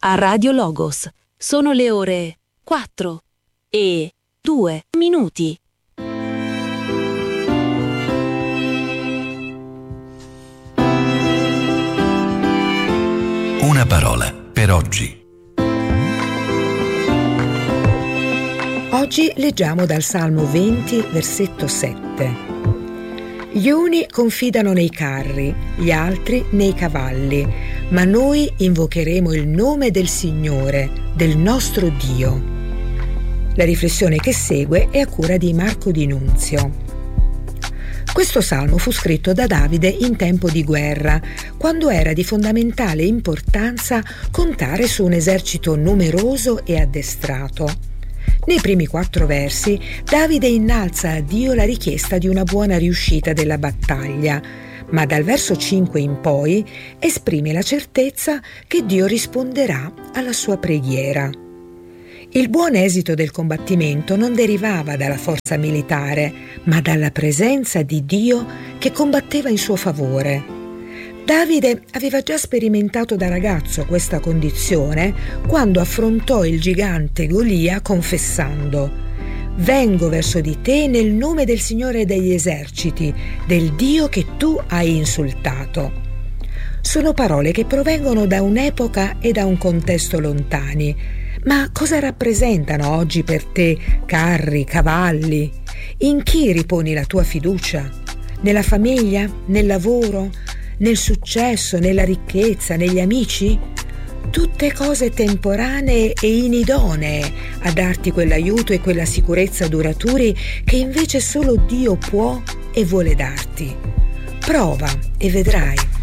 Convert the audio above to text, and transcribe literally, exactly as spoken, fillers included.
a Radio Logos. Sono le ore quattro e due minuti. Una parola per oggi. Oggi leggiamo dal Salmo venti, versetto sette. Gli uni confidano nei carri, gli altri nei cavalli, ma noi invocheremo il nome del Signore, del nostro Dio. La riflessione che segue è a cura di Marco Di Nunzio. Questo salmo fu scritto da Davide in tempo di guerra, quando era di fondamentale importanza contare su un esercito numeroso e addestrato. Nei primi quattro versi, Davide innalza a Dio la richiesta di una buona riuscita della battaglia, ma dal verso cinque in poi esprime la certezza che Dio risponderà alla sua preghiera. Il buon esito del combattimento non derivava dalla forza militare, ma dalla presenza di Dio che combatteva in suo favore. Davide aveva già sperimentato da ragazzo questa condizione quando affrontò il gigante Golia confessando: «Vengo verso di te nel nome del Signore degli eserciti, del Dio che tu hai insultato». Sono parole che provengono da un'epoca e da un contesto lontani. Ma cosa rappresentano oggi per te carri, cavalli? In chi riponi la tua fiducia? Nella famiglia? Nel lavoro? Nel successo, nella ricchezza, negli amici? Tutte cose temporanee e inidonee a darti quell'aiuto e quella sicurezza duraturi che invece solo Dio può e vuole darti. Prova e vedrai.